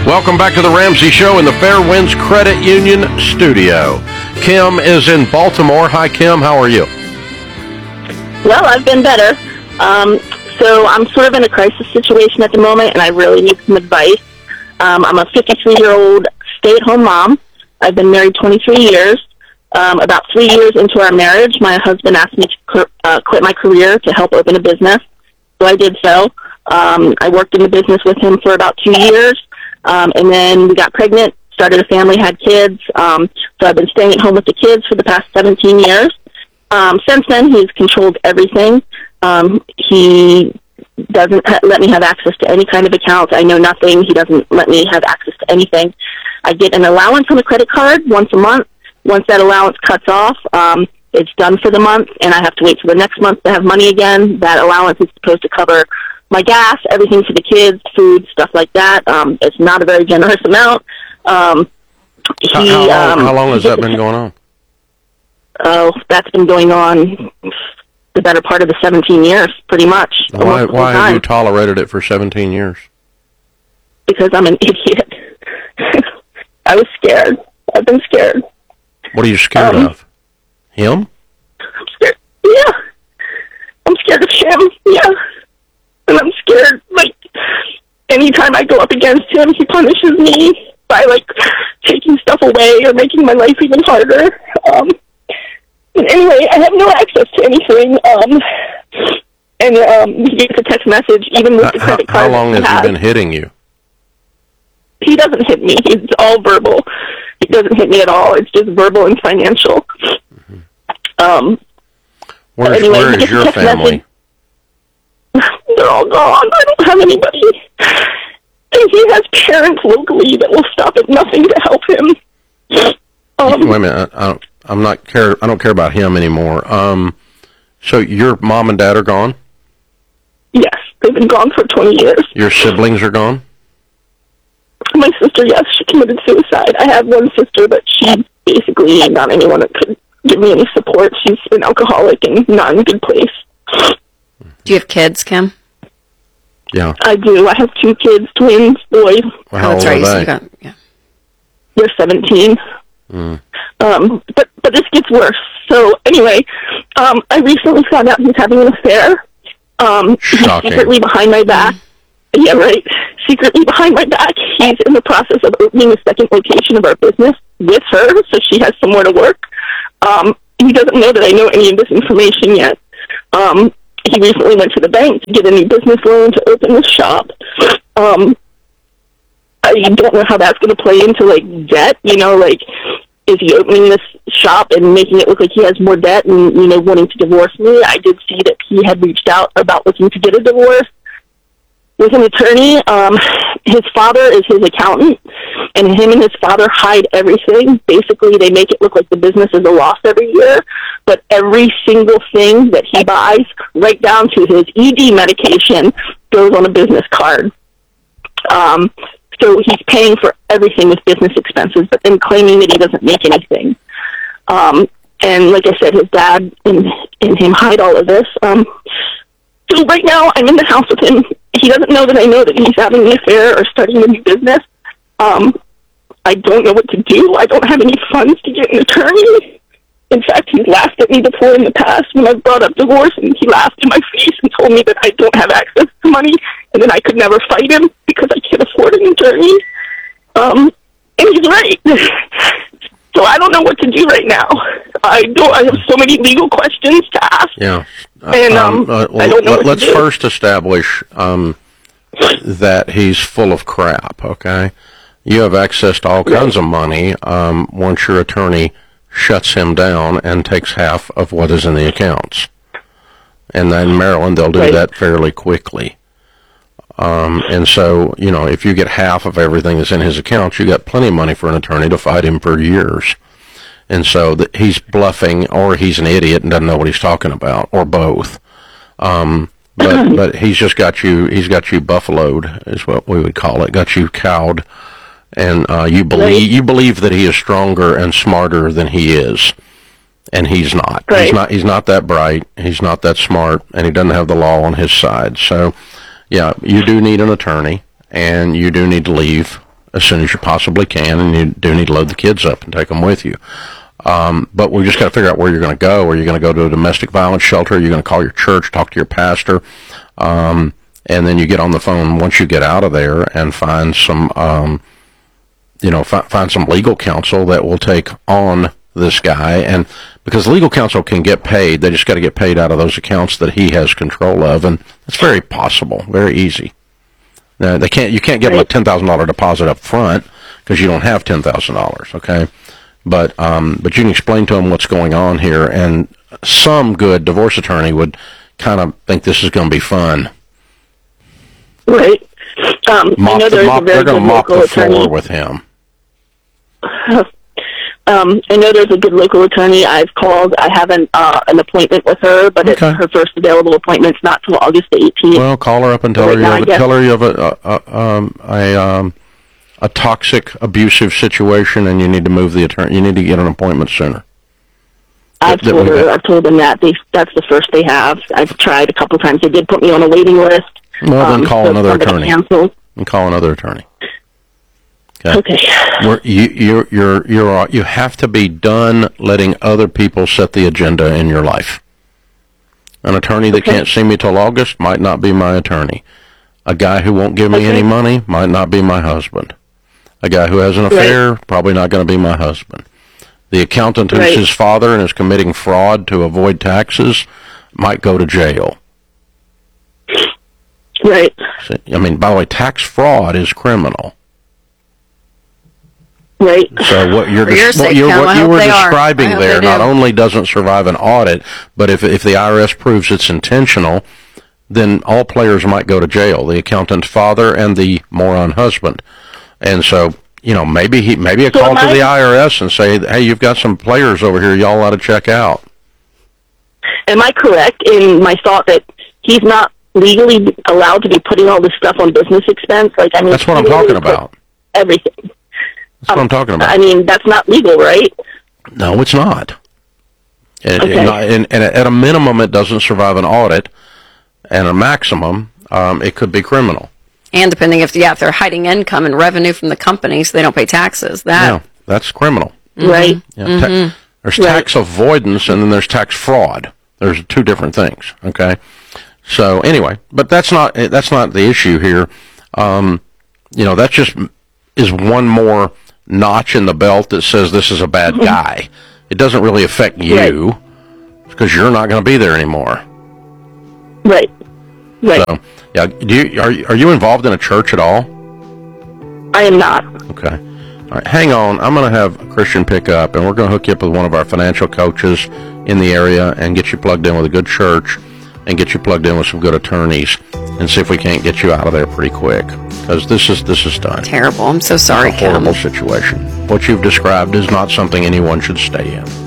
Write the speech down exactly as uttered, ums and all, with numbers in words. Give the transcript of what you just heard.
Welcome back to the Ramsey Show in the Fairwinds Credit Union studio. Kim is in Baltimore. Hi, Kim. How are you? Well, I've been better. Um, so I'm sort of in a crisis situation at the moment, and I really need some advice. Um, I'm a fifty-three-year-old stay-at-home mom. I've been married twenty-three years. Um, about three years into our marriage, my husband asked me to uh, quit my career to help open a business, so I did so. Um, I worked in the business with him for about two years, um, and then we got pregnant, started a family, had kids. Um, so I've been staying at home with the kids for the past seventeen years. Um, since then, he's controlled everything. Um, he doesn't ha- let me have access to any kind of accounts. I know nothing. He doesn't let me have access to anything. I get an allowance on a credit card once a month. Once that allowance cuts off, um, it's done for the month, and I have to wait till the next month to have money again. That allowance is supposed to cover my gas, everything for the kids, food, stuff like that. Um, it's not a very generous amount. Um, he, how, how, long, um, how long has that been going on? Oh, that's been going on the better part of the seventeen years, pretty much. Why, why have you tolerated it for seventeen years? Because I'm an idiot. I was scared. I've been scared. What are you scared um, of? Him? I'm scared. Yeah. I'm scared of him. Yeah. And I'm scared, like, anytime I go up against him, he punishes me by, like, taking stuff away or making my life even harder. Um, anyway, I have no access to anything. Um, and um, he gets a text message, even with the credit card. How long has he been hitting you? He doesn't hit me. It's all verbal. He doesn't hit me at all. It's just verbal and financial. Mm-hmm. Um, Where's, anyway, where is your family? Message. They're all gone. I don't have anybody. And he has parents locally that will stop at nothing to help him. Um, Wait a minute. I, I don't, I'm not care. I don't care about him anymore. Um, so your mom and dad are gone? Yes, they've been gone for twenty years. Your siblings are gone? My sister, yes, she committed suicide. I have one sister, but she basically not anyone that could give me any support. She's an alcoholic and not in a good place. Do you have kids, Kim? Yeah. I do. I have two kids, twins, boys. Well, how oh, that's old right. are they? You got, yeah. They're seventeen. Mm. Um, but, but this gets worse. So anyway, um, I recently found out he's having an affair. Um, he's secretly behind my back. Yeah, right. Secretly behind my back, he's in the process of opening a second location of our business with her, so she has somewhere to work. Um, he doesn't know that I know any of this information yet. Um, he recently went to the bank to get a new business loan to open this shop. Um, I don't know how that's going to play into, like, debt. You know, like, is he opening this shop and making it look like he has more debt and, you know, wanting to divorce me? I did see that he had reached out about looking to get a divorce with an attorney. Um, his father is his accountant, and him and his father hide everything. Basically, they make it look like the business is a loss every year, but every single thing that he buys, right down to his E D medication, goes on a business card. Um, so he's paying for everything with business expenses, but then claiming that he doesn't make anything. Um, and like I said, his dad and, and him hide all of this. Um, so right now, I'm in the house with him. He doesn't know that I know that he's having an affair or starting a new business. Um, I don't know what to do. I don't have any funds to get an attorney. In fact, he's laughed at me before in the past when I brought up divorce, and he laughed in my face and told me that I don't have access to money and that I could never fight him because I can't afford an attorney. Um, and he's right. So I don't know what to do right now. I don't. I have so many legal questions to ask. Yeah. And um, um, uh, well, I don't know. Let, what let's to do. first establish um, that he's full of crap. Okay. You have access to all kinds of money um, once your attorney shuts him down and takes half of what is in the accounts. And then in Maryland, they'll do right. that fairly quickly. Um, and so, you know, if you get half of everything that's in his accounts, you got plenty of money for an attorney to fight him for years. And so the, he's bluffing, or he's an idiot and doesn't know what he's talking about, or both. Um, but but he's just got you. He's got you buffaloed, is what we would call it. Got you cowed, and uh, you believe right. you believe that he is stronger and smarter than he is, and he's not. Right. He's not. He's not that bright. He's not that smart, and he doesn't have the law on his side. So, yeah, you do need an attorney, and you do need to leave as soon as you possibly can, and you do need to load the kids up and take them with you. Um, but we just got to figure out where you're going to go. Are you going to go to a domestic violence shelter? Are you going to call your church, talk to your pastor? Um, and then you get on the phone once you get out of there and find some, um, you know, fi- find some legal counsel that will take on this guy. And because legal counsel can get paid, they just got to get paid out of those accounts that he has control of. And it's very possible, very easy. Now, they can't, you can't give them a ten thousand dollars deposit up front because you don't have ten thousand dollars. Okay. But um, but you can explain to them what's going on here, and some good divorce attorney would kind of think this is going to be fun. Right. Um, mop I know the, there's mop, a very they're going good to mop local the attorney. floor with him. Um, I know there's a good local attorney. I've called. I have an uh, an appointment with her, but Okay. it's her first available appointment's not till August the eighteenth. Well, call her up and tell Right her you now, have I a, guess- tell her you have a a, a, um, a um a toxic, abusive situation, and you need to move the attorney. You need to get an appointment sooner. I've that told we- her. I've told them that they that's the first they have. I've tried a couple times. They did put me on a waiting list. Well, then um, call so another somebody attorney. Canceled. And call another attorney. Okay. We're, you you're you're you're you have to be done letting other people set the agenda in your life. An attorney that Okay. can't see me till August might not be my attorney. A guy who won't give me Okay. any money might not be my husband. A guy who has an affair probably not going to be my husband. The accountant who's Right. his father and is committing fraud to avoid taxes might go to jail. Right. See, I mean, by the way, tax fraud is criminal. Right. So what you're For your des- sake, what, you're, Kim, what I you hope were they are. describing I hope there they not do. only doesn't survive an audit, but if if the I R S proves it's intentional, then all players might go to jail. The accountant's father and the moron husband. And so, you know, maybe he maybe a So call am to I- the I R S and say, hey, you've got some players over here y'all ought to check out. Am I correct in my thought that he's not legally allowed to be putting all this stuff on business expense? Like, I mean, That's what he I'm talking literally put about. Everything. That's what I'm talking about. I mean, that's not legal, right? No, it's not. And, Okay. and, not- and, and at a minimum, it doesn't survive an audit, and a maximum, um, it could be criminal. And depending if, yeah, if they're hiding income and revenue from the company so they don't pay taxes, that Yeah, that's criminal. Right. Yeah, ta- there's Right. tax avoidance, and then there's tax fraud. There's two different things. Okay. So anyway, but that's not that's not the issue here. Um, you know, that just is one more notch in the belt that says this is a bad guy. It doesn't really affect you because you're not going to be there anymore. Right. Right. So, yeah, do you, are you- are you involved in a church at all? I am not. Okay. All right, hang on. I'm going to have Christian pick up, and we're going to hook you up with one of our financial coaches in the area and get you plugged in with a good church and get you plugged in with some good attorneys and see if we can't get you out of there pretty quick because this is this is done. terrible. I'm so sorry, a horrible Kim. situation. What you've described is not something anyone should stay in.